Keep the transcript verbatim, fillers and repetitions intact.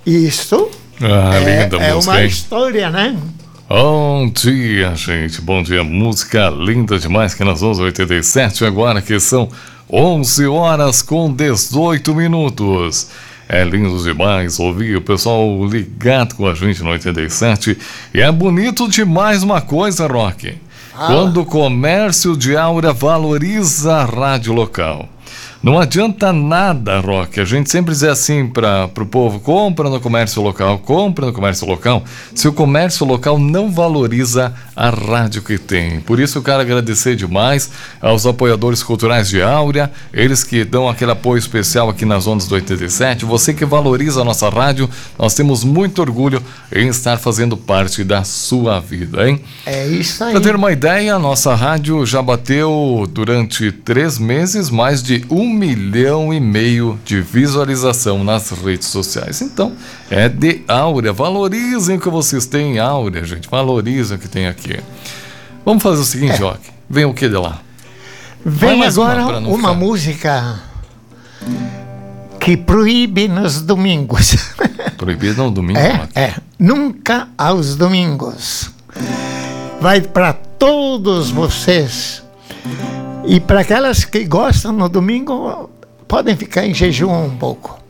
Isso Ah, é, linda é música, uma hein? história, né? Bom dia, gente. Bom dia. Música linda demais que nós vamos oitenta e sete agora, que são onze horas com dezoito minutos. É lindo demais ouvir o pessoal ligado com a gente no oitenta e sete. E é bonito demais uma coisa, Rock. Fala. Quando o comércio de Áurea valoriza a rádio local. Não adianta nada, Rock. A gente sempre diz assim para o povo: compra no comércio local, compra no comércio local, se o comércio local não valoriza a rádio que tem. Por isso eu quero agradecer demais aos apoiadores culturais de Áurea, eles que dão aquele apoio especial aqui nas ondas do oitenta e sete. Você que valoriza a nossa rádio, nós temos muito orgulho em estar fazendo parte da sua vida, hein? É isso aí. Para ter uma ideia, a nossa rádio já bateu durante três meses mais de um milhão e meio de visualização nas redes sociais. Então, é de Áurea. Valorizem o que vocês têm em Áurea, gente. Valorizem o que tem aqui. Vamos fazer o seguinte, É. Rock. Vem o que de lá? Vai Vem mais uma agora pra uma, não ficar- música que proíbe nos domingos. Proibido no domingo, É, Rock. é. Nunca aos domingos. Vai para todos vocês. E para aquelas que gostam no domingo, podem ficar em jejum um pouco.